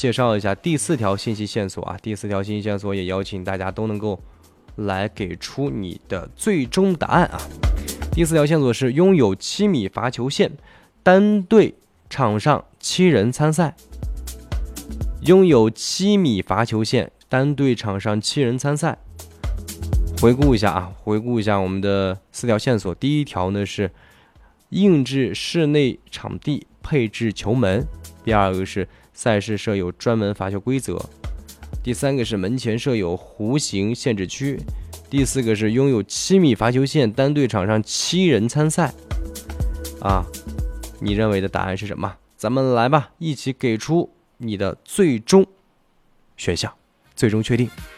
介绍一下第4条信息线索啊。第4条信息线索也邀请大家都能够来给出你的最终答案啊。第4条线索是拥有7米罚球线，单队场上7人参赛。拥有7米罚球线，单队场上7人参赛。回顾一下我们的4条线索。第1条呢是硬质室内场地配置球门，第2个是赛事设有专门罚球规则，第3个是门前设有弧形限制区，第4个是拥有7米罚球线，单队场上7人参赛。你认为的答案是什么？咱们来吧，一起给出你的最终选项，最终确定。